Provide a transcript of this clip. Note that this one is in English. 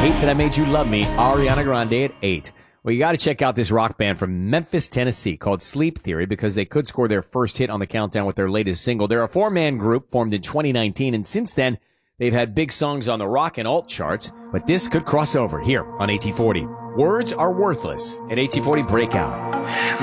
Hate That I Made You Love Me, Ariana Grande at 8. Well, you got to check out this rock band from Memphis, Tennessee called Sleep Theory because they could score their first hit on the countdown with their latest single. They're a four-man group formed in 2019, and since then, they've had big songs on the rock and alt charts, but this could cross over here on AT40. Words Are Worthless at AT40 Breakout.